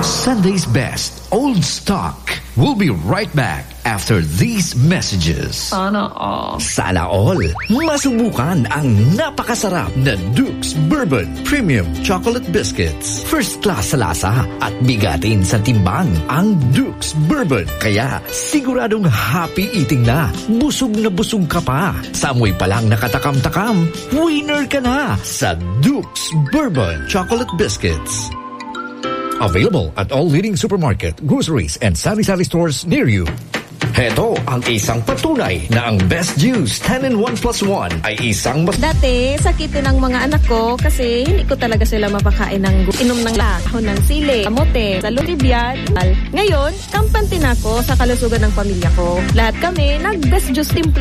Sunday's best, old stock. We'll be right back after these messages. Sana all. Sana all. Masubukan ang napakasarap na Duke's Bourbon Premium Chocolate Biscuits. First class sa lasa at bigatin sa timbang ang Duke's Bourbon. Kaya siguradong happy eating na. Busog na busog ka pa. Sa amoy pa lang nakatakam-takam, winner ka na sa Duke's Bourbon Chocolate Biscuits. Available at all leading supermarket, groceries, and sari-sari stores near you. Heto ang isang patunay na ang best juice 10-in-1 plus 1 ay isang mas... Dati, sakitin ang mga anak ko kasi hindi ko talaga sila mapakain ng inom ng lahon ng sili, kamote, saludibyan. Ngayon, kampante na ako sa kalusugan ng pamilya ko. Lahat kami nag-best juice timpla.